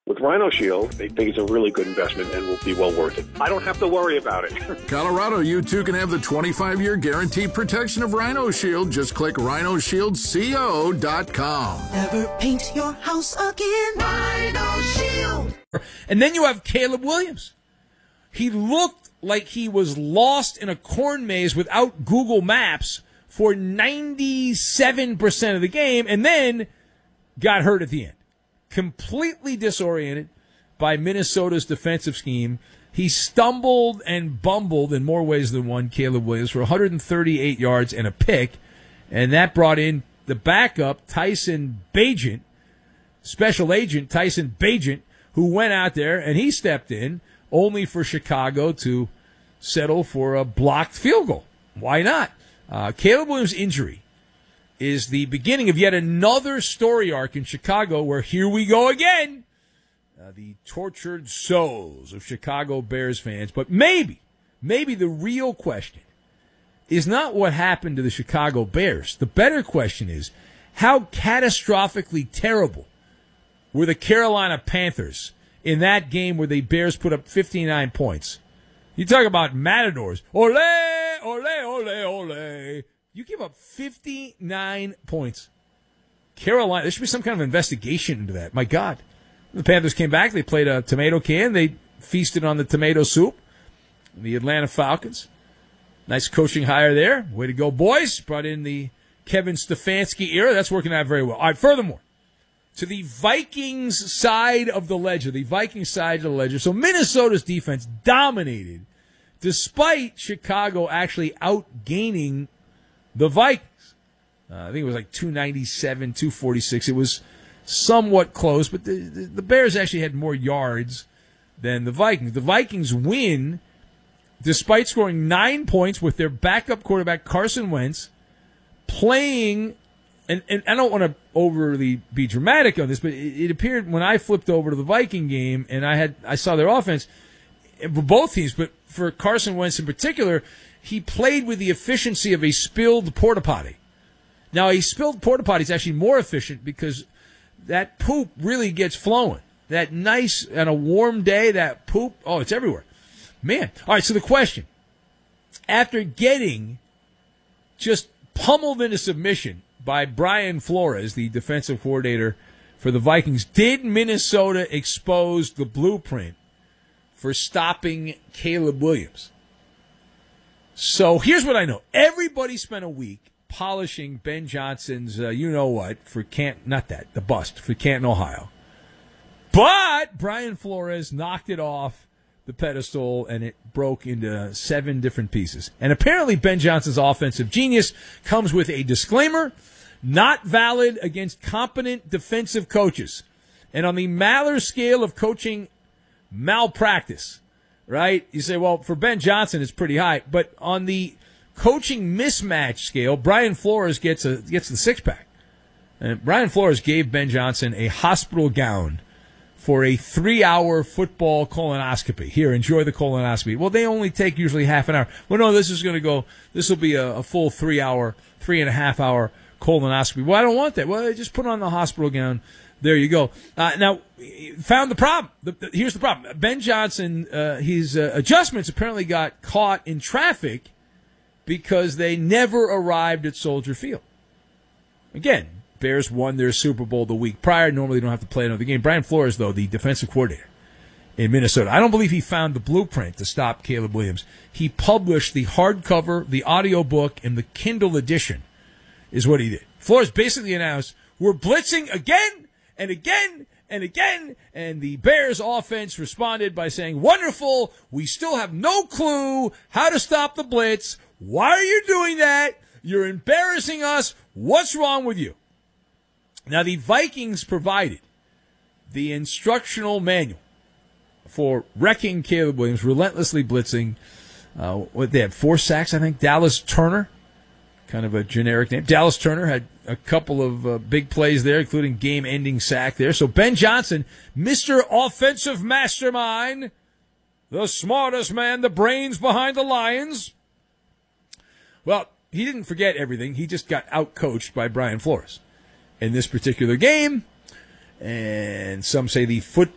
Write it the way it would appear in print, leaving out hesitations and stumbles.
With Rhino Shield, they think it's a really good investment and will be well worth it. I don't have to worry about it. Colorado, you too can have the 25-year guaranteed protection of Rhino Shield. Just click rhinoshieldco.com. Never paint your house again. Rhino Shield. And then you have Caleb Williams. He looked like he was lost in a corn maze without Google Maps for 97% of the game, and then got hurt at the end. Completely disoriented by Minnesota's defensive scheme. He stumbled and bumbled in more ways than one, Caleb Williams, for 138 yards and a pick. And that brought in the backup, Tyson Bagent, special agent Tyson Bagent, who went out there and he stepped in only for Chicago to settle for a blocked field goal. Why not? Caleb Williams' injury is the beginning of yet another story arc in Chicago where here we go again. The tortured souls of Chicago Bears fans. But maybe the real question is not what happened to the Chicago Bears. The better question is, how catastrophically terrible were the Carolina Panthers in that game where the Bears put up 59 points? You talk about matadors. Ole, ole, ole, ole. You give up 59 points. Carolina, there should be some kind of investigation into that. My God. The Panthers came back. They played a tomato can. They feasted on the tomato soup. The Atlanta Falcons. Nice coaching hire there. Way to go, boys. Brought in the Kevin Stefanski era. That's working out very well. All right, furthermore, to the Vikings side of the ledger. So Minnesota's defense dominated despite Chicago actually outgaining the Vikings. I think it was like 297, 246. It was somewhat close, but the Bears actually had more yards than the Vikings. The Vikings win despite scoring 9 points with their backup quarterback, Carson Wentz, playing, and I don't want to overly be dramatic on this, but it appeared when I flipped over to the Viking game and I saw their offense for both teams, but for Carson Wentz in particular, he played with the efficiency of a spilled porta potty. Now, a spilled porta potty is actually more efficient because that poop really gets flowing. That nice, on a warm day, that poop, oh, it's everywhere. Man. All right, so the question. After getting just pummeled into submission by Brian Flores, the defensive coordinator for the Vikings, did Minnesota expose the blueprint for stopping Caleb Williams? So here's what I know. Everybody spent a week polishing Ben Johnson's you-know-what for the bust for Canton, Ohio. But Brian Flores knocked it off the pedestal, and it broke into 7 different pieces. And apparently Ben Johnson's offensive genius comes with a disclaimer, not valid against competent defensive coaches. And on the Maller scale of coaching malpractice, right? You say, well, for Ben Johnson, it's pretty high. But on the coaching mismatch scale, Brian Flores gets the 6-pack. And Brian Flores gave Ben Johnson a hospital gown for a 3-hour football colonoscopy. Here, enjoy the colonoscopy. Well, they only take usually half an hour. Well, no, this will be a full 3.5-hour colonoscopy. Well, I don't want that. Well, just put on the hospital gown. There you go. Now, found the problem. Here's the problem. Ben Johnson, his adjustments apparently got caught in traffic because they never arrived at Soldier Field. Again, Bears won their Super Bowl the week prior. Normally don't have to play another game. Brian Flores, though, the defensive coordinator in Minnesota, I don't believe he found the blueprint to stop Caleb Williams. He published the hardcover, the audio book, and the Kindle edition is what he did. Flores basically announced, we're blitzing again and again and again, and the Bears offense responded by saying, wonderful, we still have no clue how to stop the blitz. Why are you doing that? You're embarrassing us. What's wrong with you? Now, the Vikings provided the instructional manual for wrecking Caleb Williams, relentlessly blitzing. They had 4 sacks, I think. Dallas Turner, kind of a generic name. Dallas Turner had a couple of big plays there, including game-ending sack there. So Ben Johnson, Mr. Offensive Mastermind, the smartest man, the brains behind the Lions. Well, he didn't forget everything. He just got out-coached by Brian Flores in this particular game. And some say the